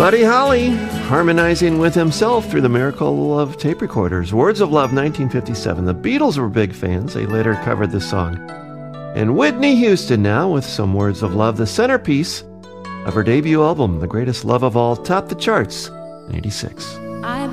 Buddy Holly harmonizing with himself through the miracle of tape recorders. Words of Love, 1957. The Beatles were big fans. They later covered this song. And Whitney Houston now with some Words of Love, the centerpiece of her debut album, The Greatest Love of All, topped the charts in 86.